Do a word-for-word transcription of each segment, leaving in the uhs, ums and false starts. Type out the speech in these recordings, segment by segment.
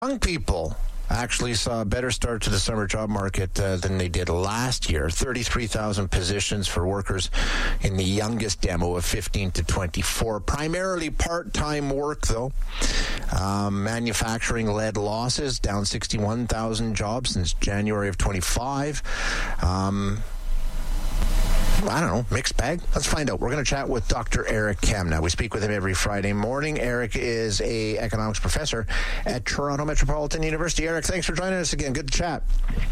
Young people actually saw a better start to the summer job market uh, than they did last year. thirty-three thousand positions for workers in the youngest demo of fifteen to twenty-four. Primarily part-time work, though. Um, manufacturing led losses, down sixty-one thousand jobs since January of twenty-five. Um... I don't know, mixed bag? Let's find out. We're going to chat with Doctor Eric Kamna. We speak with him every Friday morning. Eric is a economics professor at Toronto Metropolitan University. Eric, thanks for joining us again. Good to chat.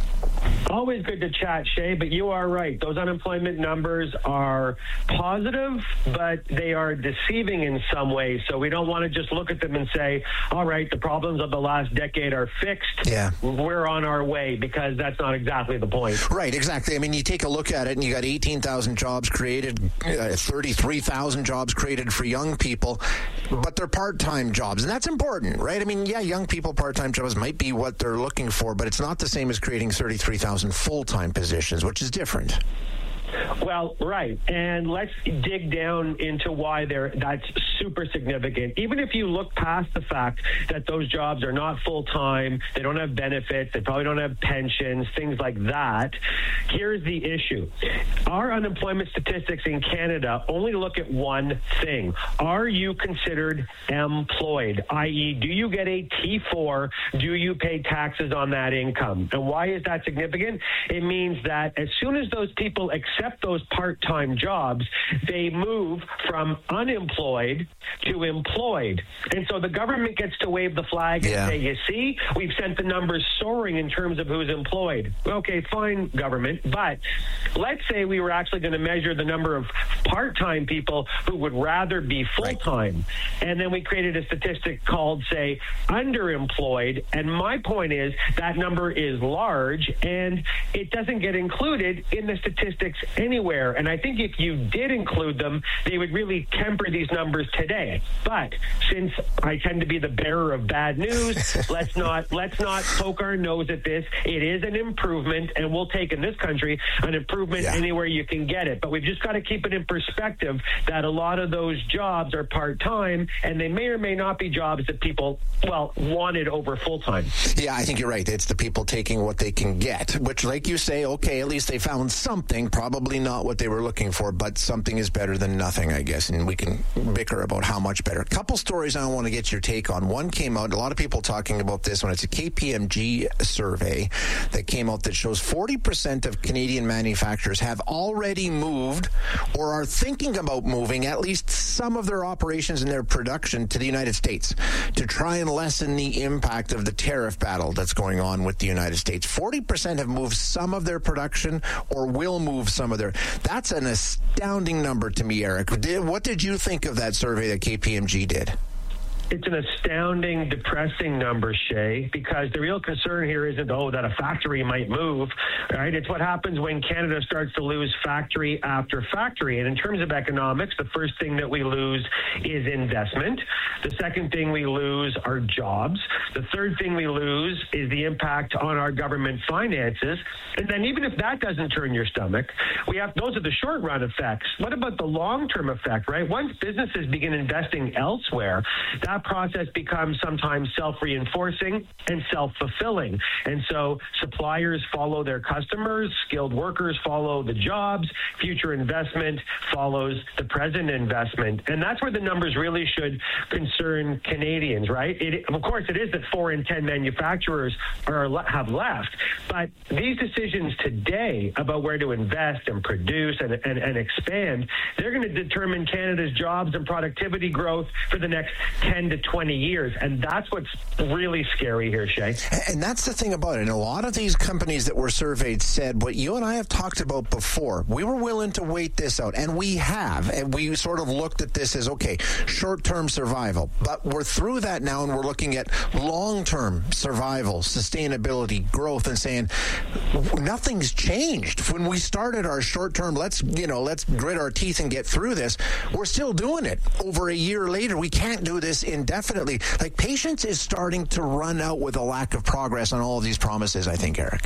Always good to chat, Shay, but you are right. Those unemployment numbers are positive, but they are deceiving in some ways. So we don't want to just look at them and say, all right, the problems of the last decade are fixed. Yeah. We're on our way, because that's not exactly the point. Right, exactly. I mean, you take a look at it and you got eighteen thousand jobs created, uh, thirty-three thousand jobs created for young people, but they're part-time jobs. And that's important, right? I mean, yeah, young people part-time jobs might be what they're looking for, but it's not the same as creating thirty-three thousand full-time positions, which is different. Well, right. And let's dig down into why they're, that's super significant. Even if you look past the fact that those jobs are not full-time, they don't have benefits, they probably don't have pensions, things like that, here's the issue. Our unemployment statistics in Canada only look at one thing. Are you considered employed? that is, do you get a T four? Do you pay taxes on that income? And why is that significant? It means that as soon as those people accept accept those part-time jobs, they move from unemployed to employed. And so the government gets to wave the flag and yeah. say, you see, we've sent the numbers soaring in terms of who's employed. Okay, fine, government. But let's say we were actually going to measure the number of part-time people who would rather be full-time. Right. And then we created a statistic called, say, underemployed. And my point is that number is large, and it doesn't get included in the statistics anywhere. And I think if you did include them, they would really temper these numbers today. But since I tend to be the bearer of bad news, let's not let's not poke our nose at this. It is an improvement, and we'll take in this country an improvement yeah. anywhere you can get it. But we've just got to keep it in perspective that a lot of those jobs are part-time, and they may or may not be jobs that people, well, wanted over full-time. Yeah, I think you're right. It's the people taking what they can get, which, like you say, okay, at least they found something, probably not what they were looking for, but something is better than nothing, I guess, and we can bicker about how much better. A couple stories I want to get your take on. One came out, a lot of people talking about this one. It's a K P M G survey that came out that shows forty percent of Canadian manufacturers have already moved or are thinking about moving at least some of their operations and their production to the United States to try and lessen the impact of the tariff battle that's going on with the United States. forty percent have moved some of their production or will move some of their... That's an astounding number to me, Eric. What did you think of that survey that K P M G did? It's an astounding, depressing number, Shay, because the real concern here isn't, oh, that a factory might move, right? It's what happens when Canada starts to lose factory after factory. And in terms of economics, the first thing that we lose is investment. The second thing we lose are jobs. The third thing we lose is the impact on our government finances. And then even if that doesn't turn your stomach, we have, those are the short-run effects. What about the long-term effect, right? Once businesses begin investing elsewhere, that process becomes sometimes self-reinforcing and self-fulfilling. And so suppliers follow their customers, skilled workers follow the jobs, future investment follows the present investment. And that's where the numbers really should concern Canadians, right? It, of course, it is that four in ten manufacturers are have left, but these decisions today about where to invest and produce and, and, and expand, they're going to determine Canada's jobs and productivity growth for the next ten to twenty years. And that's what's really scary here, Shay. And that's the thing about it. And a lot of these companies that were surveyed said what you and I have talked about before. We were willing to wait this out, and we have. And we sort of looked at this as, okay, short-term survival. But we're through that now, and we're looking at long-term survival, sustainability, growth, and saying nothing's changed. When we started our short-term, let's, you know, let's grit our teeth and get through this, we're still doing it. Over a year later, we can't do this indefinitely. Like, patience is starting to run out with a lack of progress on all of these promises, I think, Eric.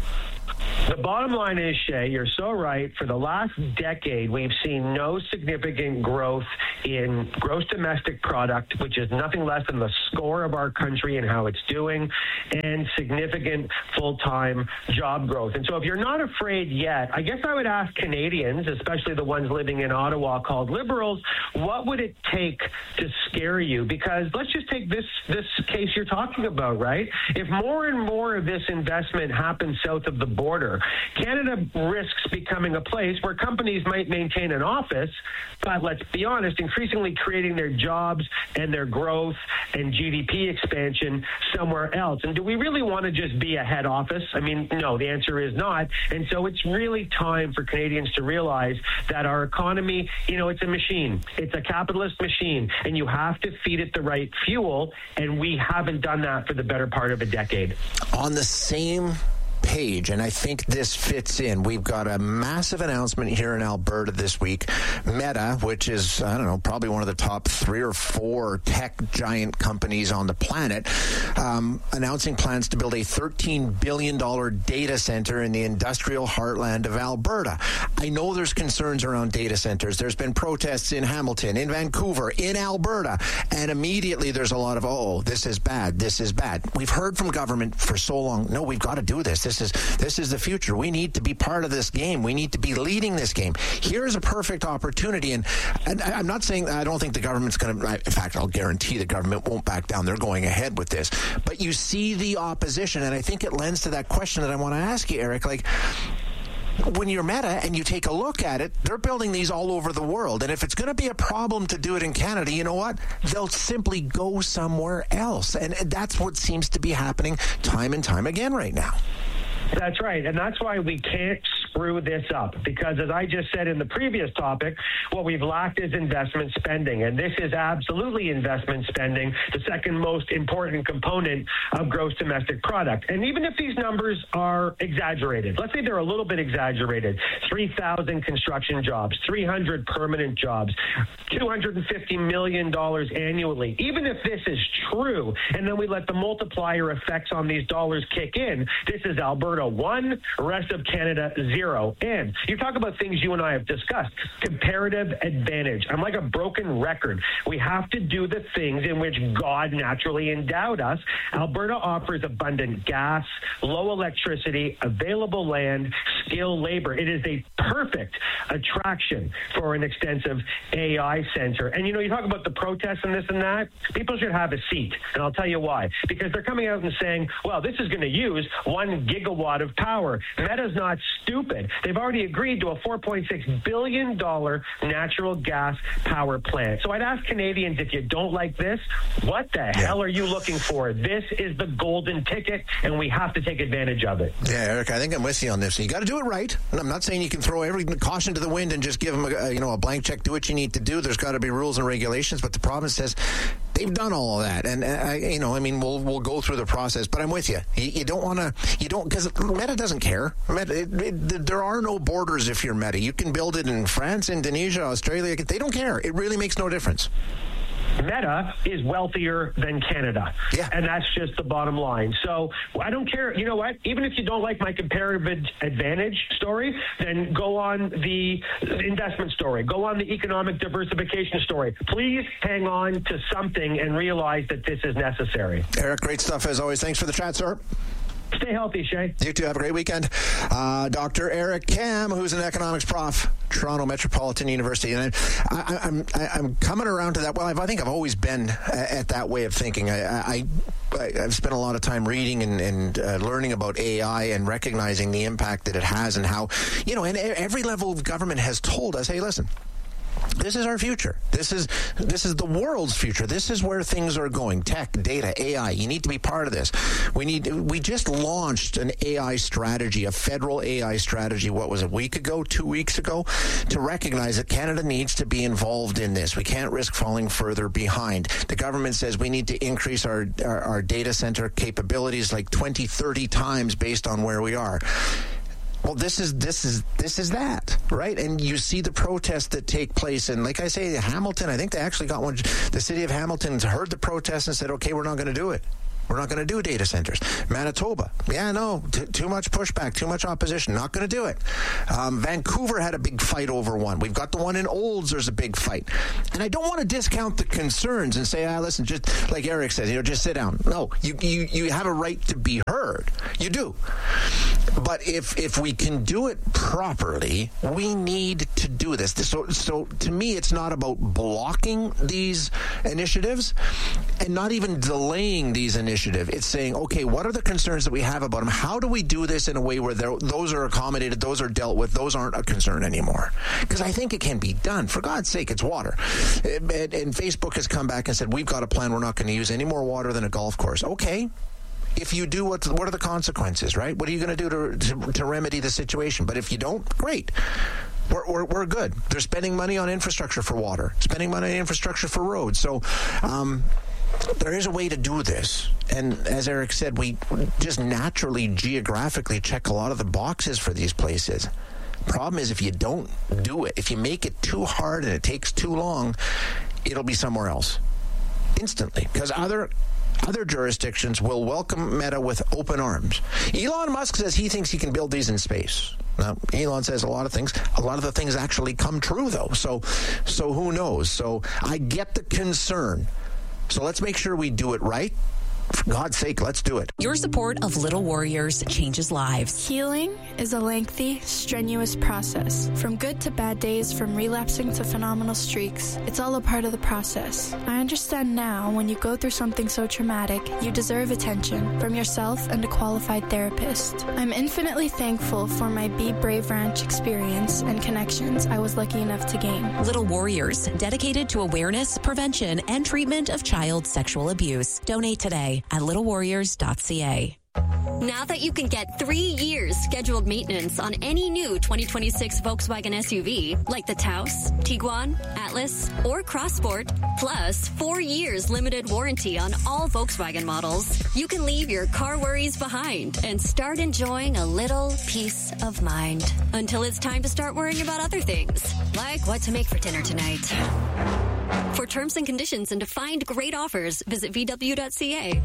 The bottom line is, Shay, you're so right. For the last decade, we've seen no significant growth in gross domestic product, which is nothing less than the score of our country and how it's doing, and significant full-time job growth. And so if you're not afraid yet, I guess I would ask Canadians, especially the ones living in Ottawa called Liberals, what would it take to scare you? Because let's just take this, this case you're talking about, right? If more and more of this investment happens south of the border, Canada risks becoming a place where companies might maintain an office, but let's be honest, increasingly creating their jobs and their growth and G D P expansion somewhere else. And do we really want to just be a head office? I mean, no, the answer is not. And so it's really time for Canadians to realize that our economy, you know, it's a machine. It's a capitalist machine, and you have to feed it the right fuel, and we haven't done that for the better part of a decade. On the same page, and I think this fits in. We've got a massive announcement here in Alberta this week. Meta, which is, I don't know, probably one of the top three or four tech giant companies on the planet, um, announcing plans to build a thirteen billion dollars data center in the industrial heartland of Alberta. I know there's concerns around data centers. There's been protests in Hamilton, in Vancouver, in Alberta, and immediately there's a lot of, oh, this is bad, this is bad. We've heard from government for so long, no, we've got to do this. This This is this is the future. We need to be part of this game. We need to be leading this game. Here's a perfect opportunity. And, and I'm not saying I don't think the government's going to. In fact, I'll guarantee the government won't back down. They're going ahead with this. But you see the opposition, and I think it lends to that question that I want to ask you, Eric. Like, when you're Meta and you take a look at it, they're building these all over the world. And if it's going to be a problem to do it in Canada, you know what? They'll simply go somewhere else. And that's what seems to be happening time and time again right now. That's right. And that's why we can't screw this up. Because as I just said in the previous topic, what we've lacked is investment spending. And this is absolutely investment spending, the second most important component of gross domestic product. And even if these numbers are exaggerated, let's say they're a little bit exaggerated, three thousand construction jobs, three hundred permanent jobs, two hundred fifty million dollars annually. Even if this is true, and then we let the multiplier effects on these dollars kick in, this is Alberta one, rest of Canada zero. And you talk about things you and I have discussed. Comparative advantage. I'm like a broken record. We have to do the things in which God naturally endowed us. Alberta offers abundant gas, low electricity, available land, skilled labor. It is a perfect attraction for an extensive A I center. And you know, you talk about the protests and this and that. People should have a seat. And I'll tell you why. Because they're coming out and saying, well, this is going to use one gigawatt of power. Meta's not stupid. They've already agreed to a four point six billion dollars natural gas power plant. So I'd ask Canadians, if you don't like this, what the yeah. hell are you looking for? This is the golden ticket, and we have to take advantage of it. Yeah, Eric, I think I'm with you on this. You got to do it right. And I'm not saying you can throw every caution to the wind and just give them a, you know, a blank check. Do what you need to do. There's got to be rules and regulations, but the province says they've done all of that. And, uh, you know, I mean, we'll we'll go through the process, but I'm with you. You, you don't want to, you don't, because Meta doesn't care. Meta, it, it, there are no borders if you're Meta. You can build it in France, Indonesia, Australia. They don't care. It really makes no difference. Meta is wealthier than Canada. Yeah. And that's just the bottom line. So I don't care. You know what? Even if you don't like my comparative advantage story, then go on the investment story. Go on the economic diversification story. Please hang on to something and realize that this is necessary. Eric, great stuff as always. Thanks for the chat, sir. Stay healthy, Shay. You too. Have a great weekend. Uh, Doctor Eric Kam, who's an economics prof, Toronto Metropolitan University. And I, I, I'm I, I'm coming around to that. Well, I've, I think I've always been at that way of thinking. I, I, I've spent a lot of time reading and, and uh, learning about A I and recognizing the impact that it has and how, you know, and every level of government has told us, hey, listen, this is our future. This is this is the world's future. This is where things are going. Tech, data, A I. You need to be part of this. We need. We just launched an A I strategy, a federal A I strategy. What was it, a week ago, two weeks ago, to recognize that Canada needs to be involved in this. We can't risk falling further behind. The government says we need to increase our our, our data center capabilities like twenty, thirty times based on where we are. Well, this is this is this is that, right? And you see the protests that take place, and like I say, Hamilton. I think they actually got one. The city of Hamilton heard the protests and said, "Okay, we're not going to do it." We're not going to do data centers. Manitoba, yeah, no, t- too much pushback, too much opposition. Not going to do it. Um, Vancouver had a big fight over one. We've got the one in Olds. There's a big fight, and I don't want to discount the concerns and say, ah, listen, just like Eric says, you know, just sit down. No, you you you have a right to be heard. You do. But if if we can do it properly, we need to do this. So so to me, it's not about blocking these initiatives and not even delaying these initiatives. It's saying, okay, what are the concerns that we have about them? How do we do this in a way where those are accommodated, those are dealt with, those aren't a concern anymore? Because I think it can be done. For God's sake, it's water. And, and Facebook has come back and said, we've got a plan. We're not going to use any more water than a golf course. Okay. If you do, what what are the consequences, right? What are you going to do to, to to remedy the situation? But if you don't, great. We're, we're, we're good. They're spending money on infrastructure for water, spending money on infrastructure for roads. So um, there is a way to do this. And as Eric said, we just naturally, geographically check a lot of the boxes for these places. Problem is, if you don't do it, if you make it too hard and it takes too long, it'll be somewhere else instantly. Because other... Other jurisdictions will welcome Meta with open arms. Elon Musk says he thinks he can build these in space. Now, Elon says a lot of things. A lot of the things actually come true, though. So, so who knows? So I get the concern. So let's make sure we do it right. For God's sake, let's do it. Your support of Little Warriors changes lives. Healing is a lengthy, strenuous process. From good to bad days, from relapsing to phenomenal streaks, it's all a part of the process. I understand now when you go through something so traumatic, you deserve attention from yourself and a qualified therapist. I'm infinitely thankful for my Be Brave Ranch experience and connections I was lucky enough to gain. Little Warriors, dedicated to awareness, prevention, and treatment of child sexual abuse. Donate today at little warriors dot c a. Now that you can get three years scheduled maintenance on any new twenty twenty-six Volkswagen S U V, like the Taos, Tiguan, Atlas, or Crossport, plus four years limited warranty on all Volkswagen models, you can leave your car worries behind and start enjoying a little peace of mind until it's time to start worrying about other things, like what to make for dinner tonight. For terms and conditions and to find great offers, visit v w dot c a.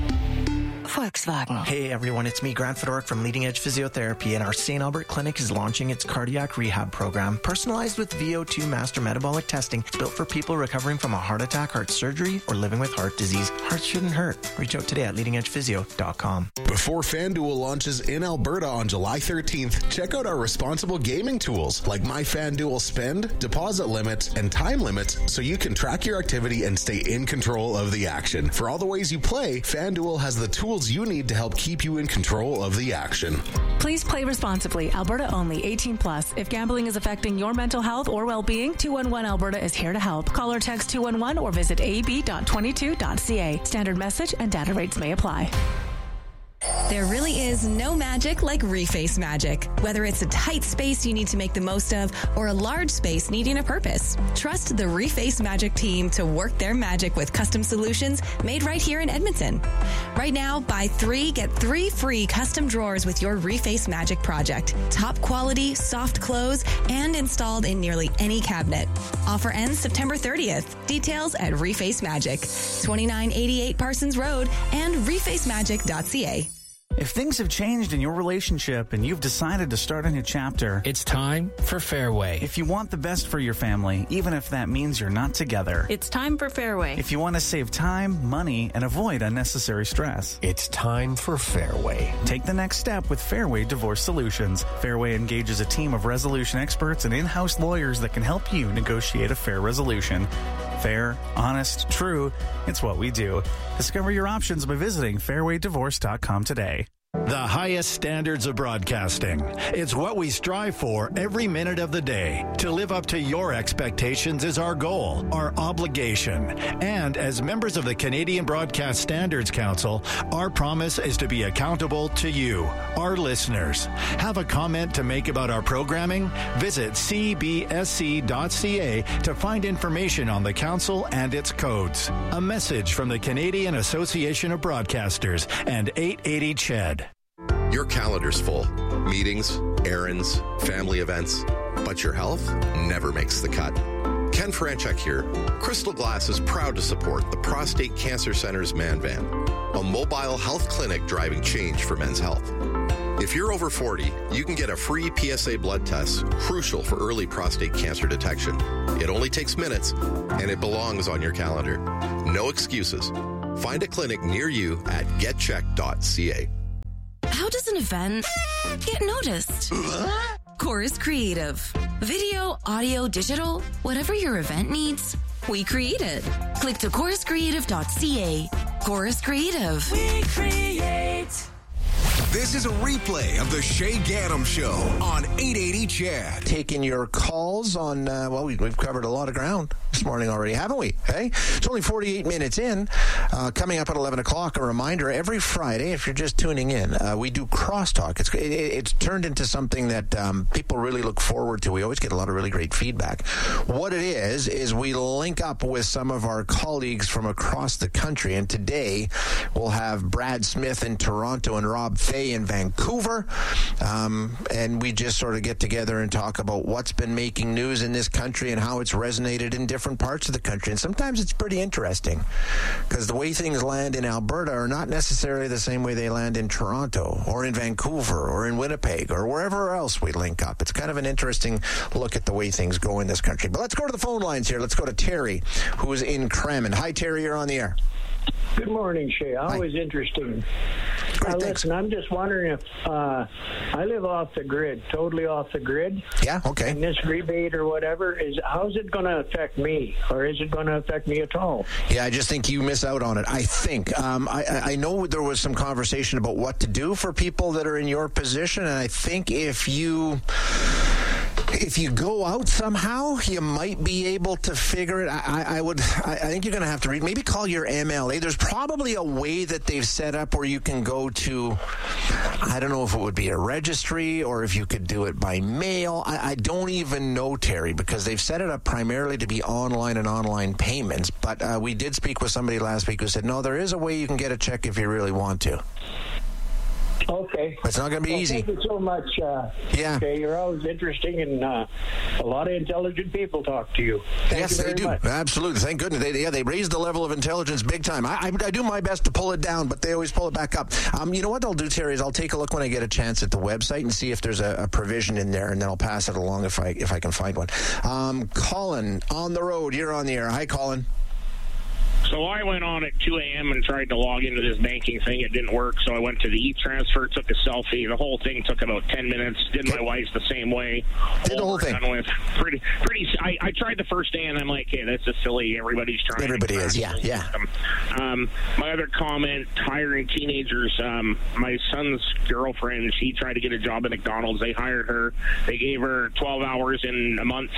Volkswagen. Hey everyone, it's me, Grant Fedoruk from Leading Edge Physiotherapy, and our Saint Albert Clinic is launching its cardiac rehab program, personalized with V O two master metabolic testing. It's built for people recovering from a heart attack, heart surgery, or living with heart disease. Hearts shouldn't hurt. Reach out today at leading edge physio dot com. Before FanDuel launches in Alberta on July thirteenth, check out our responsible gaming tools like My FanDuel Spend, deposit limits, and time limits so you can track your activity and stay in control of the action. For all the ways you play, FanDuel has the tools you need to help keep you in control of the action. Please play responsibly. Alberta only. eighteen plus. If gambling is affecting your mental health or well-being, two one one Alberta is here to help. Call or text two one one or visit a b dot twenty-two dot c a. Standard message and data rates may apply. There really is no magic like Reface magic. Whether it's a tight space you need to make the most of or a large space needing a purpose, trust the Reface magic team to work their magic with custom solutions made right here in Edmonton. Right now, buy three, get three free custom drawers with your Reface magic project. Top quality, soft close, and installed in nearly any cabinet. Offer ends September thirtieth. Details at Reface Magic, twenty-nine eighty-eight Parsons Road and reface magic dot c a. If things have changed in your relationship and you've decided to start a new chapter, it's time for Fairway. If you want the best for your family, even if that means you're not together, it's time for Fairway. If you want to save time, money, and avoid unnecessary stress, it's time for Fairway. Take the next step with Fairway Divorce Solutions. Fairway engages a team of resolution experts and in-house lawyers that can help you negotiate a fair resolution. Fair, honest, true, it's what we do. Discover your options by visiting fairway divorce dot com today. The highest standards of broadcasting. It's what we strive for every minute of the day. To live up to your expectations is our goal, our obligation. And as members of the Canadian Broadcast Standards Council, our promise is to be accountable to you, our listeners. Have a comment to make about our programming? Visit c b s c dot c a to find information on the council and its codes. A message from the Canadian Association of Broadcasters and eight eighty C H E D. Your calendar's full. Meetings, errands, family events. But your health never makes the cut. Ken Franchuk here. Crystal Glass is proud to support the Prostate Cancer Center's Man Van, a mobile health clinic driving change for men's health. If you're over forty, you can get a free P S A blood test, crucial for early prostate cancer detection. It only takes minutes, and it belongs on your calendar. No excuses. Find a clinic near you at get check dot c a. How does an event get noticed? Chorus Creative. Video, audio, digital, whatever your event needs, we create it. Click to chorus creative dot c a. Chorus Creative. We create. This is a replay of the Shay Gaddam Show on eight eighty C H A D. Taking your calls on, uh, well, we, we've covered a lot of ground this morning already, haven't we? Hey, it's only forty-eight minutes in. Uh, coming up at eleven o'clock, a reminder, every Friday, if you're just tuning in, uh, we do Crosstalk. It's, it, it's turned into something that um, people really look forward to. We always get a lot of really great feedback. What it is, is we link up with some of our colleagues from across the country, and today we'll have Brad Smith in Toronto and Rob Fay in Vancouver, um, and we just sort of get together and talk about what's been making news in this country and how it's resonated in different parts of the country. And sometimes it's pretty interesting because the way things land in Alberta are not necessarily the same way they land in Toronto or in Vancouver or in Winnipeg or wherever else we link up. It's kind of an interesting look at the way things go in this country. But let's go to the phone lines here. Let's go to Terry, who is in Crammond. Hi, Terry. You're on the air. Good morning, Shay. Always interesting. Great, uh, listen, I'm just wondering if uh, I live off the grid, totally off the grid. Yeah, okay. And this rebate or whatever, is how's it going to affect me, or is it going to affect me at all? Yeah, I just think you miss out on it. I think. Um, I, I know there was some conversation about what to do for people that are in your position, and I think if you... If you go out somehow, you might be able to figure it. I, I would. I, I think you're going to have to read. Maybe call your M L A. There's probably a way that they've set up where you can go to. I don't know if it would be a registry or if you could do it by mail. I, I don't even know, Terry, because they've set it up primarily to be online and online payments. But uh, we did speak with somebody last week who said, no, there is a way you can get a check if you really want to. Okay. It's not going to be well, easy. Thank you so much. Uh, yeah. Okay, you're always interesting, and uh, a lot of intelligent people talk to you. Thank yes, you very they do. Much. Absolutely. Thank goodness. They, yeah, they raised the level of intelligence big time. I, I, I do my best to pull it down, but they always pull it back up. Um, you know what I'll do, Terry, is I'll take a look when I get a chance at the website and see if there's a, a provision in there, and then I'll pass it along if I if I can find one. Um, Colin, on the road. You're on the air. Hi, Colin. So I went on at two a.m. and tried to log into this banking thing. It didn't work, so I went to the e-transfer, took a selfie. The whole thing took about ten minutes. Did my wife's the same way. Did the whole thing. Done with. Pretty, pretty. I, I tried the first day, and I'm like, hey, that's just silly. Everybody's trying. Everybody is, yeah, yeah. Um, my other comment, hiring teenagers. Um, my son's girlfriend, she tried to get a job at McDonald's. They hired her. They gave her twelve hours in a month,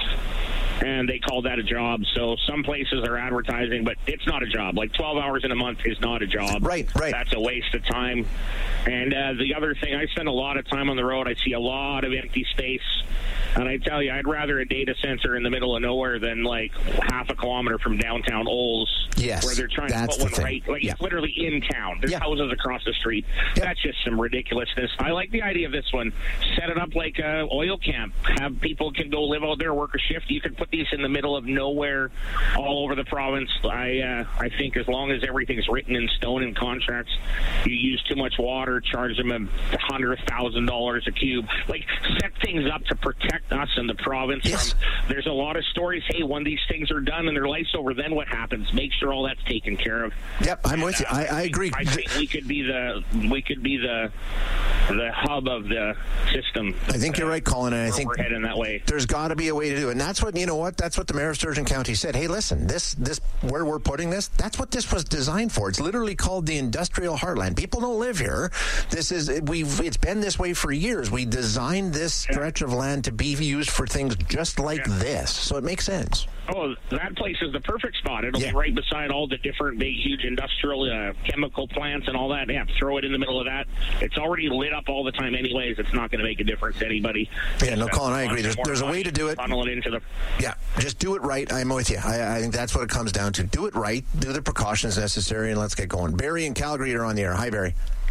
and they called that a job. So some places are advertising, but it's not a job. Like twelve hours in a month is not a job. Right, right. That's a waste of time. And uh, the other thing, I spend a lot of time on the road. I see a lot of empty space. And I tell you, I'd rather a data center in the middle of nowhere than like half a kilometer from downtown Olds, yes, where they're trying to put one thing. right, like yeah. it's literally in town. There's yeah. houses across the street. Yeah. That's just some ridiculousness. I like the idea of this one. Set it up like a oil camp. Have people can go live out there, work a shift. You can put these in the middle of nowhere, all over the province. I uh, I think as long as everything's written in stone in contracts, you use too much water, charge them a hundred thousand dollars a cube. Like set things up to protect us in the province. Yes. From, there's a lot of stories. Hey, when these things are done and their life's over, then what happens? Make sure all that's taken care of. Yep, I'm and, with you. Uh, I, I agree. I think we could be the we could be the the hub of the system. I think uh, you're right, Colin, and I think we're heading that way. There's got to be a way to do it, and that's what you know. What that's what the mayor of Sturgeon County said. Hey, listen, this this where we're putting this, that's what this was designed for. It's literally called the industrial heartland. People don't live here. This is we've it's been this way for years. We designed this stretch yeah. of land to be used for things just like yeah. this, so it makes sense. Oh, that place is the perfect spot. It'll yeah. be right beside all the different big, huge industrial uh, chemical plants and all that. Yeah, throw it in the middle of that. It's already lit up all the time anyways. It's not going to make a difference to anybody. Yeah, no, Colin, I agree. There's, there's a way to do it. Funnel it into the... Yeah, just do it right. I'm with you. I, I think that's what it comes down to. Do it right. Do the precautions necessary, and let's get going. Barry and Calgary are on the air. Hi, Barry.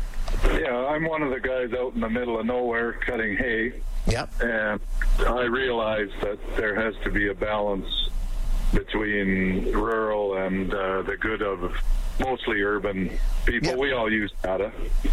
Yeah, I'm one of the guys out in the middle of nowhere cutting hay. Yep. And I realize that there has to be a balance between rural and uh, the good of mostly urban people. Yeah. We all use data.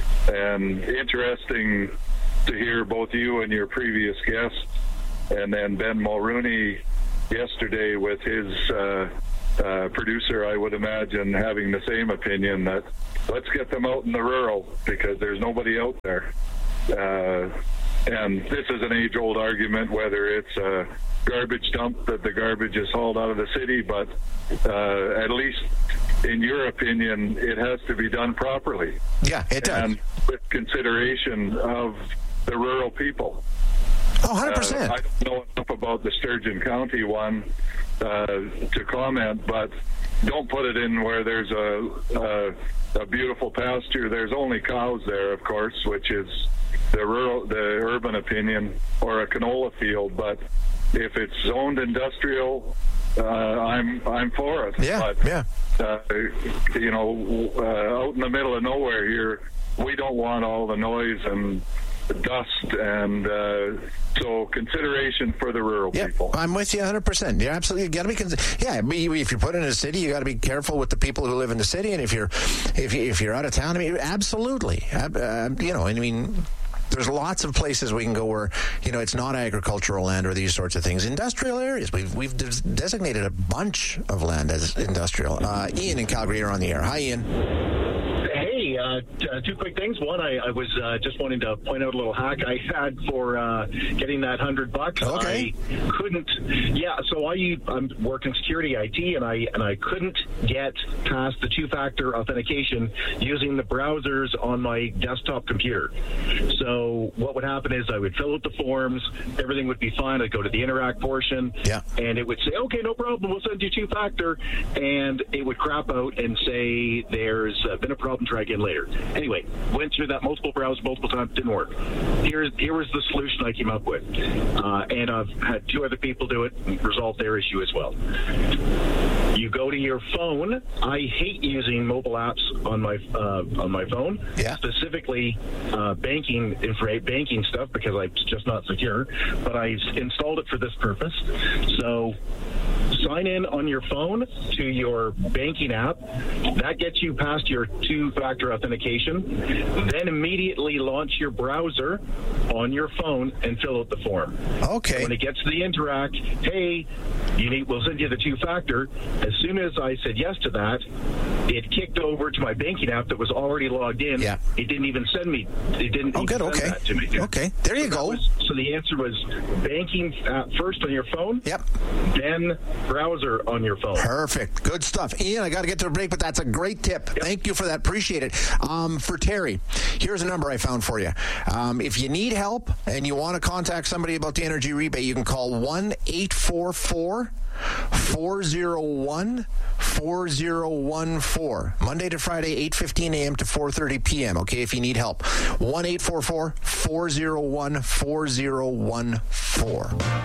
And interesting to hear both you and your previous guest, and then Ben Mulrooney yesterday with his uh, uh, producer, I would imagine, having the same opinion that let's get them out in the rural because there's nobody out there. Uh, and this is an age-old argument, whether it's a garbage dump that the garbage is hauled out of the city, but uh, at least in your opinion, it has to be done properly. Yeah, it does. And with consideration of the rural people. Oh, one hundred percent. Uh, I don't know enough about the Sturgeon County one uh, to comment, but don't put it in where there's a, a, a beautiful pasture. There's only cows there, of course, which is the rural, the urban opinion, or a canola field. But if it's zoned industrial, uh, I'm I'm for it. Yeah, but, yeah. Uh, you know, uh, out in the middle of nowhere here, we don't want all the noise and dust, and uh, so consideration for the rural yep, people. I'm with you one hundred percent. You're absolutely got to be. Cons- yeah, if you put in a city, you got to be careful with the people who live in the city, and if you're if you, if you're out of town, I mean, absolutely, uh, you know, I mean. There's lots of places we can go where, you know, it's not agricultural land or these sorts of things. Industrial areas, we've we've des- designated a bunch of land as industrial. Uh, Ian in Calgary, you're on the air. Hi, Ian. Hey, uh, t- uh, two quick things. One, I, I was uh, just wanting to point out a little hack I had for uh, getting that hundred bucks. Okay. I couldn't. Yeah, so I I'm working security I T, and I and I couldn't get past the two-factor authentication using the browsers on my desktop computer. So what would happen is I would fill out the forms, everything would be fine. I'd go to the interact portion, yeah. and it would say, okay, no problem, we'll send you two-factor, and it would crap out and say there's uh, been a problem, try again later. Anyway, went through that multiple browsers multiple times, didn't work. Here's here was the solution I came up with, uh, and I've had two other people do it and resolve their issue as well. You go to your phone. I hate using mobile apps on my uh, on my phone, yeah. specifically uh, banking infra- banking stuff, because it's just not secure. But I installed it for this purpose. So sign in on your phone to your banking app. That gets you past your two-factor authentication. Then immediately launch your browser on your phone and fill out the form. Okay. When it gets to the interact, hey, you need, we'll send you the two-factor. As soon as I said yes to that, it kicked over to my banking app that was already logged in. Yeah. It didn't even send me. It didn't oh, even good. send Okay. that to me. Okay. There you so go. Was, so the answer was banking app first on your phone. Yep. Then browser on your phone. Perfect. Good stuff. Ian, I got to get to a break, but that's a great tip. Yep. Thank you for that. Appreciate it. Um, for Terry, here's a number I found for you. Um, if you need help and you want to contact somebody about the energy rebate, you can call one eight four four four oh one four oh one four. Monday to Friday, eight fifteen a.m. to four thirty p.m. Okay, if you need help. one eight four four four oh one four oh one four.